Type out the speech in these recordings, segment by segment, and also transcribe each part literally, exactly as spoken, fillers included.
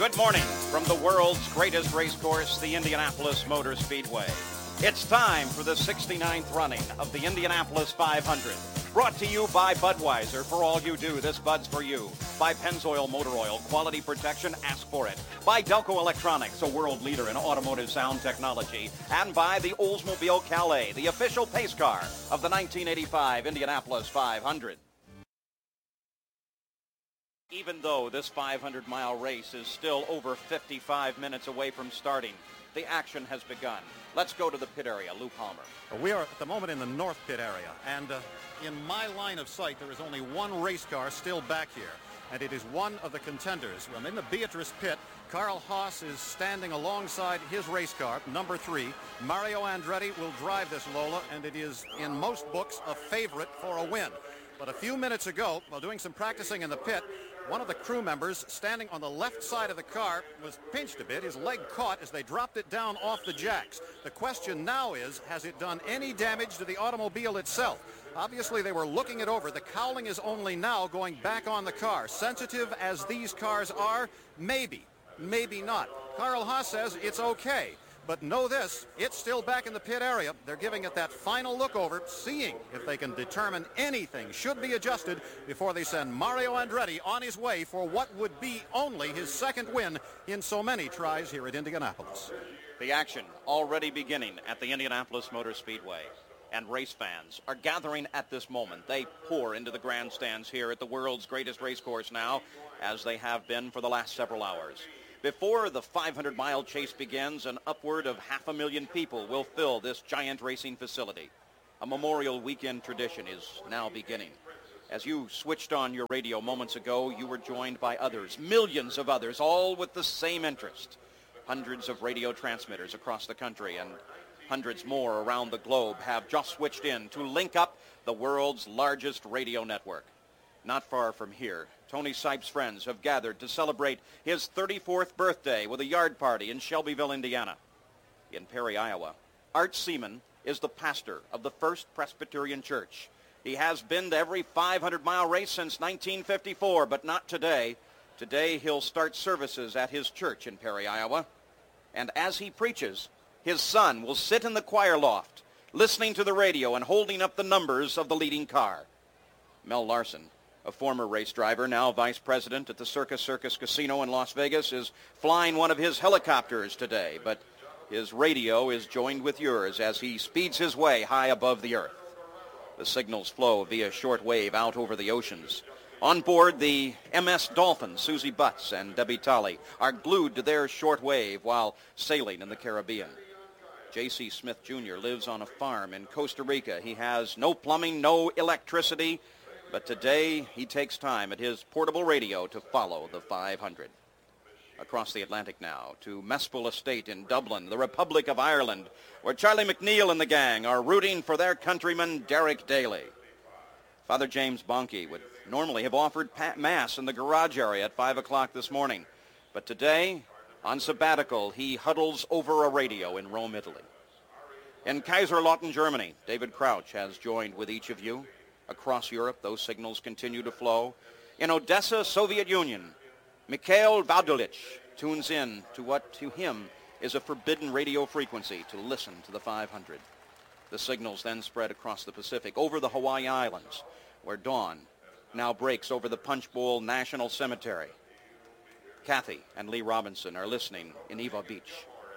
Good morning from the world's greatest race course, the Indianapolis Motor Speedway. It's time for the sixty-ninth running of the Indianapolis five hundred. Brought to you by Budweiser. For all you do, this Bud's for you. By Pennzoil Motor Oil. Quality protection, ask for it. By Delco Electronics, a world leader in automotive sound technology. And by the Oldsmobile Calais, the official pace car of the nineteen eighty-five Indianapolis five hundred. Even though this five hundred mile race is still over fifty-five minutes away from starting, the action has begun. Let's go to the pit area. Lou Palmer. We are at the moment in the north pit area, and uh, in my line of sight, there is only one race car still back here, and it is one of the contenders. I'm in the Beatrice pit. Carl Haas is standing alongside his race car, number three. Mario Andretti will drive this Lola, and it is, in most books, a favorite for a win. But a few minutes ago, while doing some practicing in the pit, one of the crew members standing on the left side of the car was pinched a bit. His leg caught as they dropped it down off the jacks. The question now is, has it done any damage to the automobile itself? Obviously, they were looking it over. The cowling is only now going back on the car. Sensitive as these cars are, maybe, maybe not. Carl Haas says it's okay. But know this, it's still back in the pit area. They're giving it that final look over, seeing if they can determine anything should be adjusted before they send Mario Andretti on his way for what would be only his second win in so many tries here at Indianapolis. The action already beginning at the Indianapolis Motor Speedway. And race fans are gathering at this moment. They pour into the grandstands here at the world's greatest race course now, as they have been for the last several hours. Before the five hundred mile chase begins, an upward of half a million people will fill this giant racing facility. A Memorial Weekend tradition is now beginning. As you switched on your radio moments ago, you were joined by others, millions of others, all with the same interest. Hundreds of radio transmitters across the country and hundreds more around the globe have just switched in to link up the world's largest radio network. Not far from here, Tony Sipes' friends have gathered to celebrate his thirty-fourth birthday with a yard party in Shelbyville, Indiana. In Perry, Iowa, Art Seaman is the pastor of the First Presbyterian Church. He has been to every five hundred mile race since nineteen fifty-four, but not today. Today he'll start services at his church in Perry, Iowa. And as he preaches, his son will sit in the choir loft, listening to the radio and holding up the numbers of the leading car. Mel Larson, a former race driver, now vice president at the Circus Circus Casino in Las Vegas, is flying one of his helicopters today, but his radio is joined with yours as he speeds his way high above the earth. The signals flow via shortwave out over the oceans. On board, the M S Dolphin, Susie Butts and Debbie Tolley, are glued to their shortwave while sailing in the Caribbean. J C Smith Junior lives on a farm in Costa Rica. He has no plumbing, no electricity, but today he takes time at his portable radio to follow the five hundred. Across the Atlantic now to Mespel Estate in Dublin, the Republic of Ireland, where Charlie McNeil and the gang are rooting for their countryman Derek Daly. Father James Bonke would normally have offered Mass in the garage area at five o'clock this morning, but today, on sabbatical, he huddles over a radio in Rome, Italy. In Kaiserslautern, Germany, David Crouch has joined with each of you. Across Europe, those signals continue to flow. In Odessa, Soviet Union, Mikhail Vadulich tunes in to what to him is a forbidden radio frequency to listen to the five hundred. The signals then spread across the Pacific, over the Hawaii Islands, where dawn now breaks over the Punch Bowl National Cemetery. Kathy and Lee Robinson are listening in Eva Beach.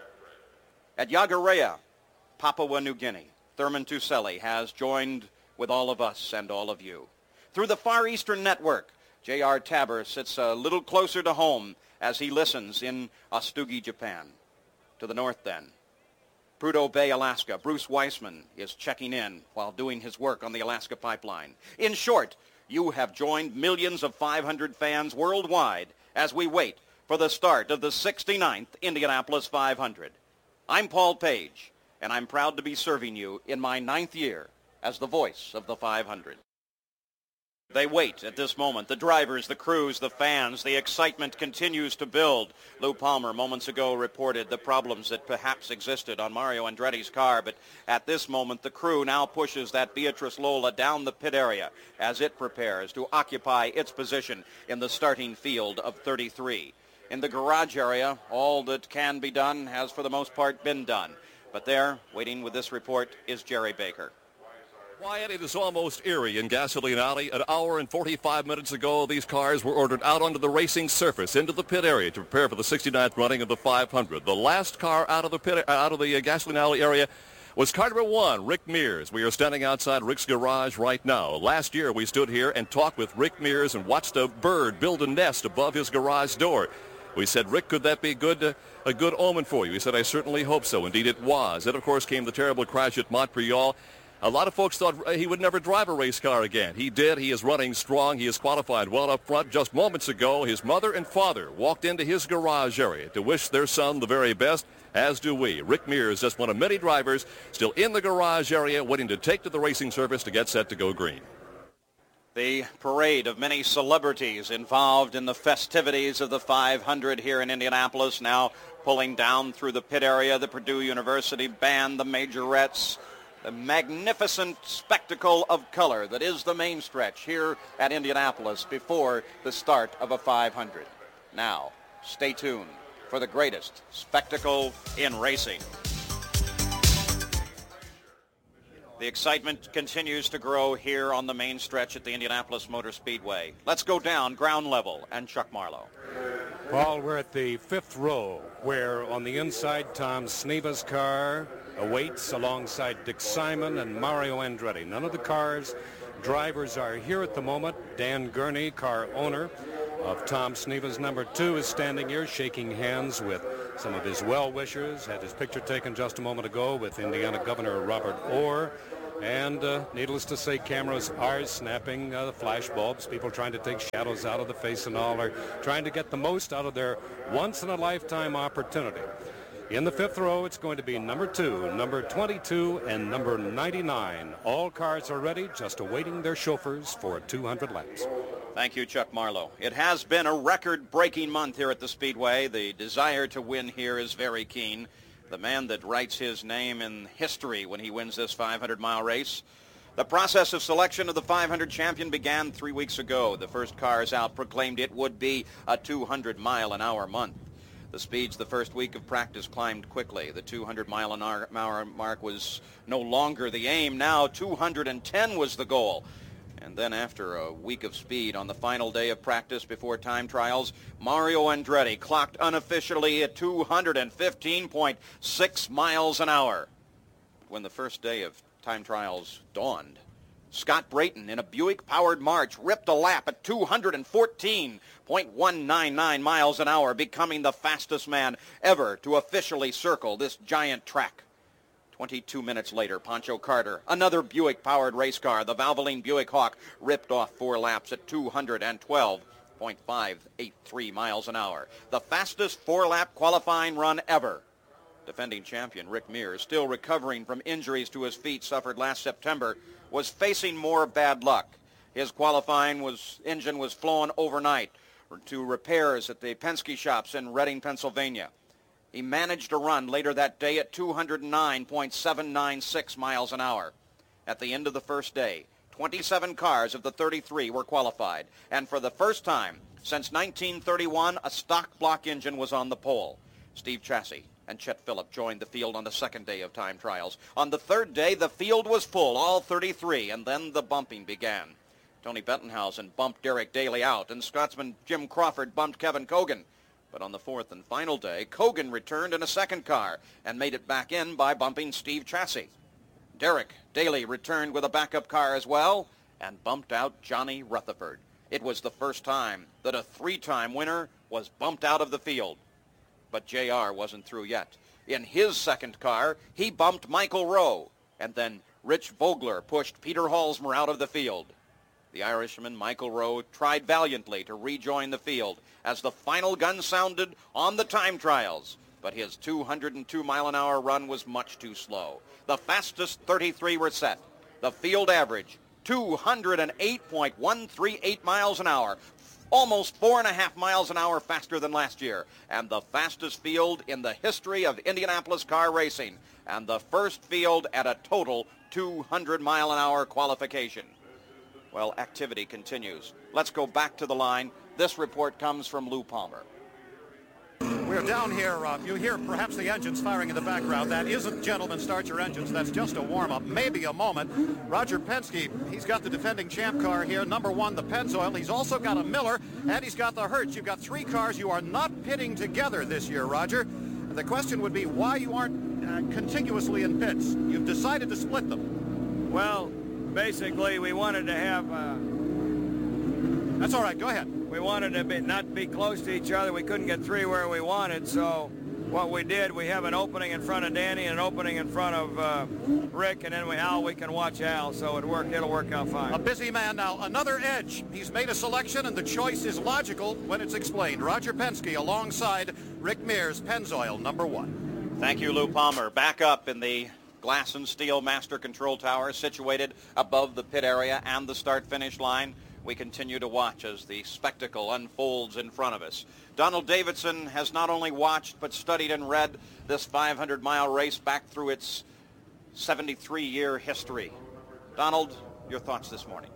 At Yagarea, Papua New Guinea, Thurman Tuselli has joined with all of us and all of you. Through the Far Eastern Network, J R Tabor sits a little closer to home as he listens in Ostugi, Japan. To the north then, Prudhoe Bay, Alaska, Bruce Weissman is checking in while doing his work on the Alaska Pipeline. In short, you have joined millions of five hundred fans worldwide as we wait for the start of the sixty-ninth Indianapolis five hundred. I'm Paul Page, and I'm proud to be serving you in my ninth year as the voice of the five hundred. They wait at this moment. The drivers, the crews, the fans, the excitement continues to build. Lou Palmer moments ago reported the problems that perhaps existed on Mario Andretti's car, but at this moment the crew now pushes that Beatrice Lola down the pit area as it prepares to occupy its position in the starting field of thirty-three. In the garage area, all that can be done has for the most part been done. But there, waiting with this report, is Jerry Baker. Wyatt, it is almost eerie in Gasoline Alley. An hour and forty-five minutes ago, these cars were ordered out onto the racing surface, into the pit area to prepare for the sixty-ninth running of the five hundred. The last car out of the pit, out of the uh, Gasoline Alley area was car number one, Rick Mears. We are standing outside Rick's garage right now. Last year, we stood here and talked with Rick Mears and watched a bird build a nest above his garage door. We said, Rick, could that be good, uh, a good omen for you? He said, I certainly hope so. Indeed, it was. Then, of course, came the terrible crash at Montreal. A lot of folks thought he would never drive a race car again. He did. He is running strong. He is qualified well up front. Just moments ago, his mother and father walked into his garage area to wish their son the very best, as do we. Rick Mears, just one of many drivers still in the garage area waiting to take to the racing surface to get set to go green. The parade of many celebrities involved in the festivities of the five hundred here in Indianapolis, now pulling down through the pit area, the Purdue University band, the majorettes, the magnificent spectacle of color that is the main stretch here at Indianapolis before the start of a five hundred. Now, stay tuned for the greatest spectacle in racing. The excitement continues to grow here on the main stretch at the Indianapolis Motor Speedway. Let's go down ground level and Chuck Marlowe. Paul, we're at the fifth row, where on the inside, Tom Sneva's car awaits alongside Dick Simon and Mario Andretti. None of the cars' drivers are here at the moment. Dan Gurney, car owner of Tom Sneva's number two, is standing here shaking hands with some of his well-wishers. Had his picture taken just a moment ago with Indiana Governor Robert Orr. And uh, needless to say, cameras are snapping uh, the flash bulbs. People trying to take shadows out of the face and all are trying to get the most out of their once-in-a-lifetime opportunity. In the fifth row, it's going to be number two, number twenty-two, and number ninety-nine. All cars are ready, just awaiting their chauffeurs for two hundred laps. Thank you, Chuck Marlowe. It has been a record-breaking month here at the Speedway. The desire to win here is very keen. The man that writes his name in history when he wins this five hundred mile race. The process of selection of the five hundred champion began three weeks ago. The first cars out proclaimed it would be a two hundred mile an hour month. The speeds the first week of practice climbed quickly. The two hundred mile an hour mark was no longer the aim. Now two hundred ten was the goal. And then after a week of speed on the final day of practice before time trials, Mario Andretti clocked unofficially at two hundred fifteen point six miles an hour. When the first day of time trials dawned, Scott Brayton in a Buick-powered March ripped a lap at two hundred fourteen point one nine nine miles an hour, becoming the fastest man ever to officially circle this giant track. twenty-two minutes later, Pancho Carter, another Buick-powered race car, the Valvoline Buick Hawk, ripped off four laps at two hundred twelve point five eight three miles an hour. The fastest four-lap qualifying run ever. Defending champion Rick Mears, still recovering from injuries to his feet suffered last September, was facing more bad luck. His qualifying was engine was flown overnight to repairs at the Penske shops in Reading, Pennsylvania. He managed to run later that day at two hundred nine point seven nine six miles an hour. At the end of the first day, twenty-seven cars of the thirty-three were qualified, and for the first time since nineteen thirty-one, a stock block engine was on the pole. Steve Chassis and Chet Phillip joined the field on the second day of time trials. On the third day, the field was full, all thirty-three, and then the bumping began. Tony Bettenhausen bumped Derek Daly out, and Scotsman Jim Crawford bumped Kevin Kogan. But on the fourth and final day, Kogan returned in a second car and made it back in by bumping Steve Chassis. Derek Daly returned with a backup car as well and bumped out Johnny Rutherford. It was the first time that a three-time winner was bumped out of the field. But J R wasn't through yet. In his second car, he bumped Michael Rowe, and then Rich Vogler pushed Peter Halsmer out of the field. The Irishman, Michael Rowe, tried valiantly to rejoin the field as the final gun sounded on the time trials, but his two hundred two mile an hour run was much too slow. The fastest thirty-three were set. The field average, two hundred eight point one three eight miles an hour, almost four and a half miles an hour faster than last year, and the fastest field in the history of Indianapolis car racing, and the first field at a total two hundred mile an hour qualification. Well, activity continues. Let's go back to the line. This report comes from Lou Palmer. We're down here. Uh, you hear perhaps the engines firing in the background. That isn't, gentlemen, start your engines. That's just a warm-up, maybe a moment. Roger Penske, he's got the defending champ car here. Number one, the Pennzoil. He's also got a Miller, and he's got the Hertz. You've got three cars you are not pitting together this year, Roger. And the question would be why you aren't uh, contiguously in pits. You've decided to split them. Well, basically, we wanted to have... Uh, That's all right. Go ahead. We wanted to be, not be close to each other. We couldn't get three where we wanted, so what we did, we have an opening in front of Danny and an opening in front of uh, Rick, and then we, Al, we can watch Al, so it work, it'll work out fine. A busy man now. Another edge. He's made a selection, and the choice is logical when it's explained. Roger Penske alongside Rick Mears, Pennzoil, number one. Thank you, Lou Palmer. Back up in the glass and steel master control tower situated above the pit area and the start-finish line. We continue to watch as the spectacle unfolds in front of us. Donald Davidson has not only watched but studied and read this five hundred mile race back through its seventy-three year history. Donald, your thoughts this morning?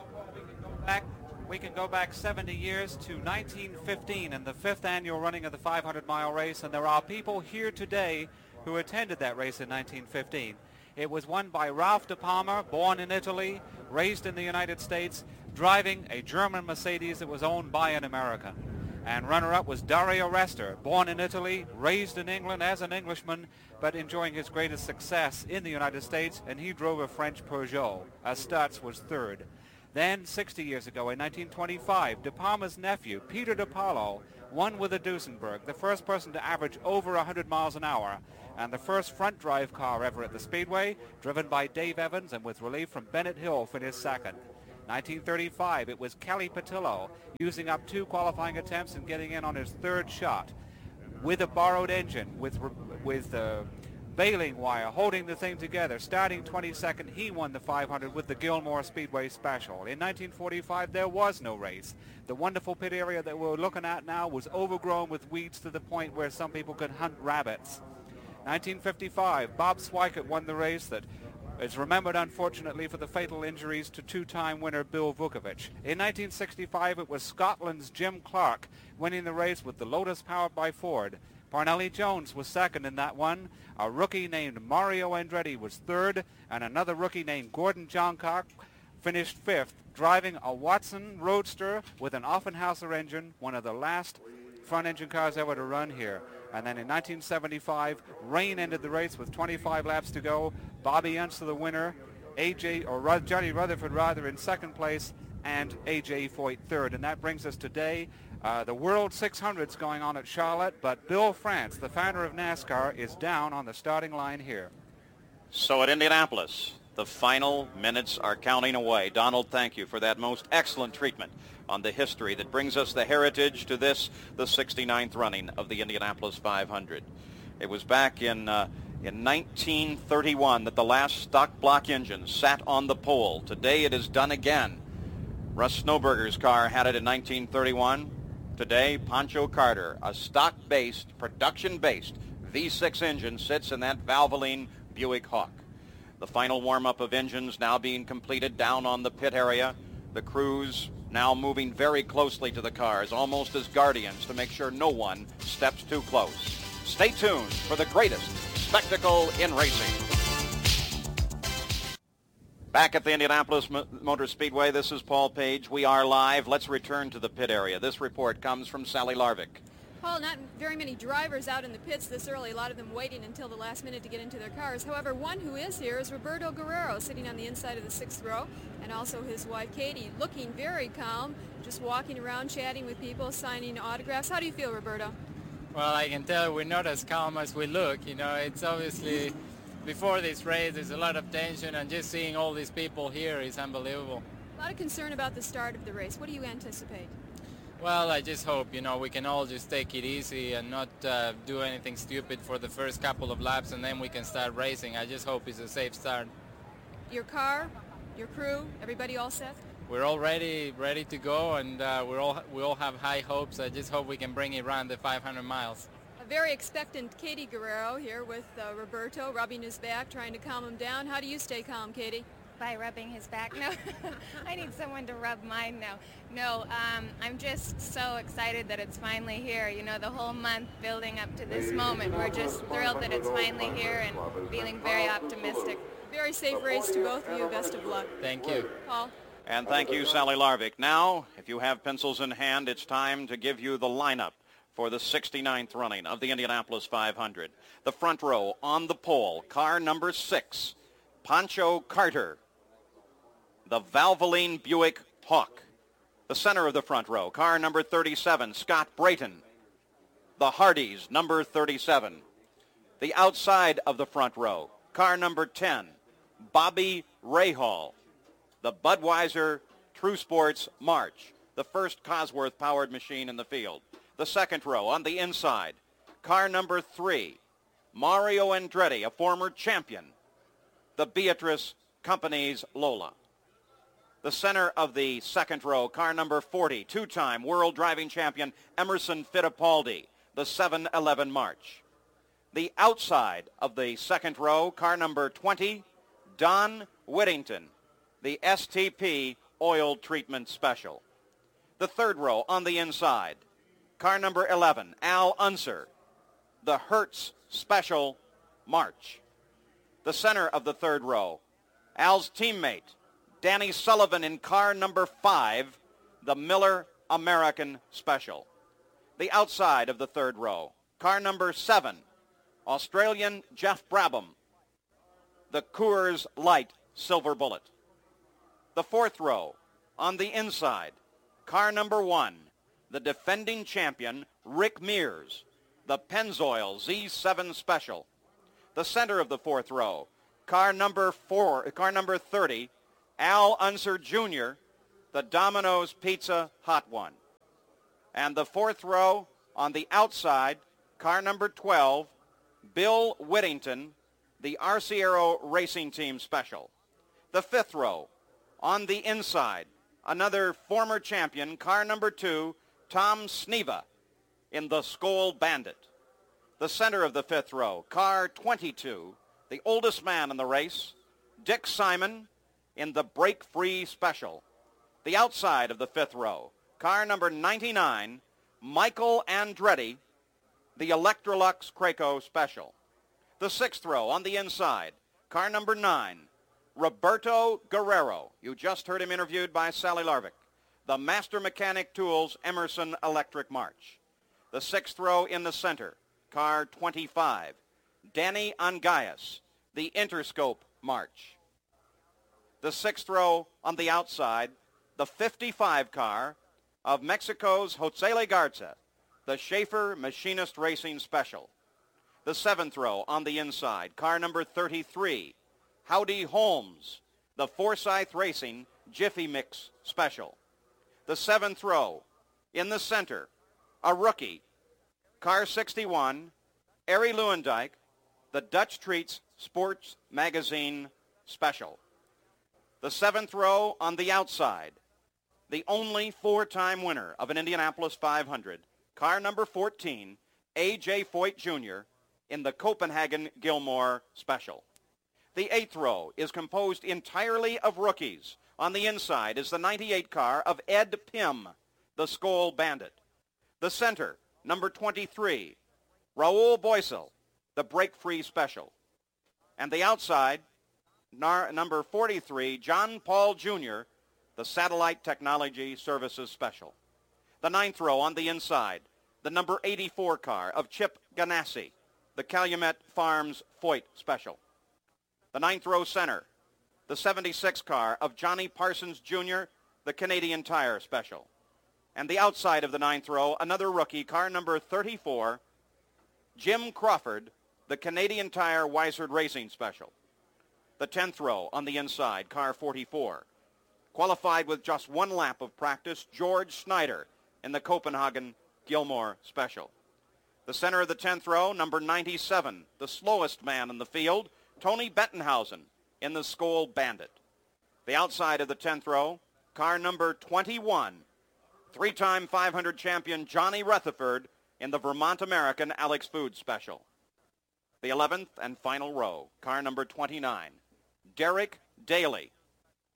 Back, we can go back seventy years to nineteen fifteen and the fifth annual running of the five hundred mile race, and there are people here today who attended that race in nineteen fifteen. It was won by Ralph de Palma, born in Italy, raised in the United States, driving a German Mercedes that was owned by an American. And runner-up was Dario Rester, born in Italy, raised in England as an Englishman, but enjoying his greatest success in the United States, and he drove a French Peugeot. Uh, Stutz was third. Then, sixty years ago, in nineteen twenty-five, De Palma's nephew, Peter De Paulo, won with a Duesenberg, the first person to average over one hundred miles an hour, and the first front-drive car ever at the Speedway, driven by Dave Evans and with relief from Bennett Hill, finished second. nineteen thirty-five, it was Kelly Patillo using up two qualifying attempts and getting in on his third shot with a borrowed engine, with with uh, baling wire, holding the thing together. Starting twenty-second, he won the five hundred with the Gilmore Speedway Special. In nineteen forty-five, there was no race. The wonderful pit area that we're looking at now was overgrown with weeds to the point where some people could hunt rabbits. nineteen fifty-five, Bob Sweikert won the race that is remembered, unfortunately, for the fatal injuries to two-time winner Bill Vukovic. In nineteen sixty-five, it was Scotland's Jim Clark winning the race with the Lotus powered by Ford. Parnelli Jones was second in that one. A rookie named Mario Andretti was third, and another rookie named Gordon Johncock finished fifth, driving a Watson Roadster with an Offenhauser engine, one of the last front-engine cars ever to run here. And then in nineteen seventy-five, rain ended the race with twenty-five laps to go. Bobby Unser the winner, A J or Ru- Johnny Rutherford rather in second place, and A J Foyt third. And that brings us today. Uh, the World six hundred's going on at Charlotte, but Bill France, the founder of NASCAR, is down on the starting line here. So at Indianapolis, the final minutes are counting away. Donald, thank you for that most excellent treatment on the history that brings us the heritage to this, the sixty-ninth running of the Indianapolis five hundred. It was back in uh, in nineteen thirty-one that the last stock block engine sat on the pole. Today it is done again. Russ Snowberger's car had it in nineteen thirty-one. Today, Pancho Carter, a stock-based, production-based V six engine, sits in that Valvoline Buick Hawk. The final warm-up of engines now being completed down on the pit area. The crews now moving very closely to the cars, almost as guardians, to make sure no one steps too close. Stay tuned for the greatest spectacle in racing. Back at the Indianapolis Motor Speedway, this is Paul Page. We are live. Let's return to the pit area. This report comes from Sally Larvick. Paul, not very many drivers out in the pits this early, a lot of them waiting until the last minute to get into their cars. However, one who is here is Roberto Guerrero, sitting on the inside of the sixth row, and also his wife, Katie, looking very calm, just walking around, chatting with people, signing autographs. How do you feel, Roberto? Well, I can tell we're not as calm as we look. You know, it's obviously, before this race, there's a lot of tension, and just seeing all these people here is unbelievable. A lot of concern about the start of the race. What do you anticipate? Well, I just hope, you know, we can all just take it easy and not uh, do anything stupid for the first couple of laps, and then we can start racing. I just hope it's a safe start. Your car, your crew, everybody all set? We're all ready, ready to go, and uh, we're all, we all have high hopes. I just hope we can bring it around the five hundred miles. A very expectant Katie Guerrero here with uh, Roberto rubbing his back, trying to calm him down. How do you stay calm, Katie? By rubbing his back? No, I need someone to rub mine now. No, um, I'm just so excited that it's finally here. You know, the whole month building up to this moment. We're just thrilled that it's finally here and feeling very optimistic. Very safe race to both of you. Best of luck. Thank you. Paul. And thank you, Sally Larvik. Now, if you have pencils in hand, it's time to give you the lineup for the sixty-ninth running of the Indianapolis five hundred. The front row on the pole, car number six, Pancho Carter, the Valvoline Buick Hawk. The center of the front row, car number thirty-seven, Scott Brayton, the Hardys, number thirty-seven. The outside of the front row, car number ten, Bobby Rahal, the Budweiser True Sports March, the first Cosworth-powered machine in the field. The second row on the inside, car number three, Mario Andretti, a former champion, the Beatrice Company's Lola. The center of the second row, car number forty, two-time world driving champion Emerson Fittipaldi, the seven eleven March. The outside of the second row, car number twenty, Don Whittington, the S T P Oil Treatment Special. The third row on the inside, car number eleven, Al Unser, the Hertz Special March. The center of the third row, Al's teammate, Danny Sullivan in car number five, the Miller American Special. The outside of the third row, car number seven, Australian Jeff Brabham, the Coors Light Silver Bullet. The fourth row, on the inside, car number one, the defending champion Rick Mears, the Pennzoil Z seven Special. The center of the fourth row, car number four, car number thirty, Al Unser Junior, the Domino's Pizza Hot One. And the fourth row on the outside, car number twelve, Bill Whittington, the Arciero Racing Team Special. The fifth row on the inside, another former champion, car number two, Tom Sneva in the Skoal Bandit. The center of the fifth row, car twenty-two, the oldest man in the race, Dick Simon in the Break Free Special. The outside of the fifth row, car number ninety-nine, Michael Andretti, the Electrolux Craco Special. The sixth row on the inside, car number nine, Roberto Guerrero. You just heard him interviewed by Sally Larvik. The Master Mechanic Tools Emerson Electric March. The sixth row in the center, car twenty-five, Danny Angayas, the Interscope March. The sixth row on the outside, the fifty-five car of Mexico's Jose Legarza, the Schaefer Machinist Racing Special. The seventh row on the inside, car number thirty-three, Howdy Holmes, the Forsyth Racing Jiffy Mix Special. The seventh row in the center, a rookie, car sixty-one, Arie Luyendyk, the Dutch Treats Sports Magazine Special. The seventh row on the outside, the only four-time winner of an Indianapolis five hundred, car number fourteen, A J Foyt Junior in the Copenhagen Gilmore Special. The eighth row is composed entirely of rookies. On the inside is the ninety-eight car of Ed Pym, the Skoal Bandit. The center, number twenty-three, Raul Boesel, the Break Free Special. And the outside, nar- number forty-three, John Paul Junior, the Satellite Technology Services Special. The ninth row on the inside, the number eighty-four car of Chip Ganassi, the Calumet Farms Foyt Special. The ninth row center, the seventy-six car of Johnny Parsons Junior, the Canadian Tire Special. And the outside of the ninth row, another rookie, car number thirty-four, Jim Crawford, the Canadian Tire Weissard Racing Special. The tenth row on the inside, car forty-four. Qualified with just one lap of practice, George Snyder in the Copenhagen Gilmore Special. The center of the tenth row, number ninety-seven, the slowest man in the field, Tony Bettenhausen in the Skoal Bandit. The outside of the tenth row, car number twenty-one, three-time five hundred champion Johnny Rutherford in the Vermont American Alex Food Special. The eleventh and final row, car number twenty-nine, Derek Daly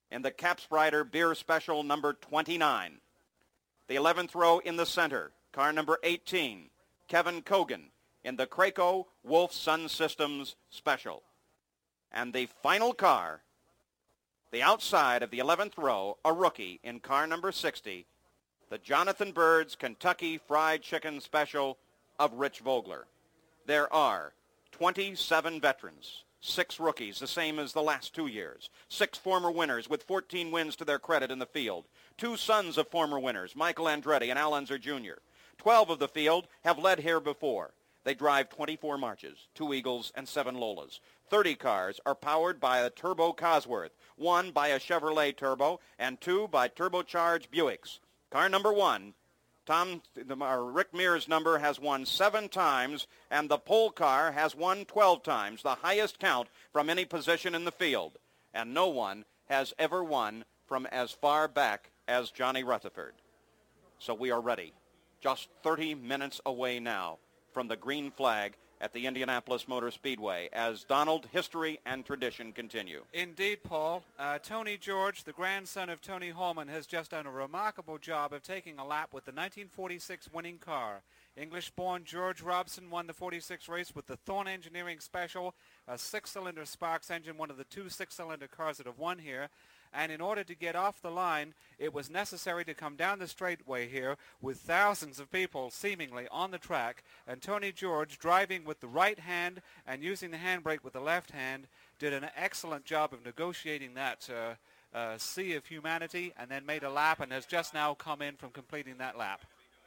in the Capsprider Beer Special number twenty-nine. The eleventh row in the center, car number eighteen, Kevin Cogan in the Craco Wolf Sun Systems Special. And the final car, the outside of the eleventh row, a rookie in car number sixty, the Jonathan Bird's Kentucky Fried Chicken Special of Rich Vogler. There are twenty-seven veterans, six rookies, the same as the last two years, six former winners with fourteen wins to their credit in the field, two sons of former winners, Michael Andretti and Al Unser Junior Twelve of the field have led here before. They drive twenty-four Marches, two Eagles, and seven Lolas. thirty cars are powered by a Turbo Cosworth, one by a Chevrolet Turbo, and two by turbocharged Buicks. Car number one, Tom, uh, Rick Mears' number, has won seven times, and the pole car has won twelve times, the highest count from any position in the field. And no one has ever won from as far back as Johnny Rutherford. So we are ready, just thirty minutes away now from the green flag at the Indianapolis Motor Speedway as Donald, history, and tradition continue. Indeed, Paul. Uh, Tony George, the grandson of Tony Holman, has just done a remarkable job of taking a lap with the nineteen forty-six winning car. English-born George Robson won the forty-six race with the Thorn Engineering Special, a six-cylinder Sparks engine, one of the two six-cylinder cars that have won here. And in order to get off the line, it was necessary to come down the straightaway here with thousands of people seemingly on the track. And Tony George, driving with the right hand and using the handbrake with the left hand, did an excellent job of negotiating that uh, uh, sea of humanity, and then made a lap and has just now come in from completing that lap.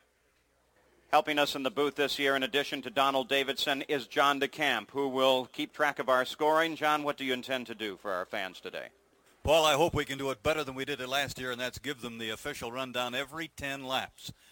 Helping us in the booth this year, in addition to Donald Davidson, is John DeCamp, who will keep track of our scoring. John, what do you intend to do for our fans today? Paul, I hope we can do it better than we did it last year, and that's give them the official rundown every ten laps.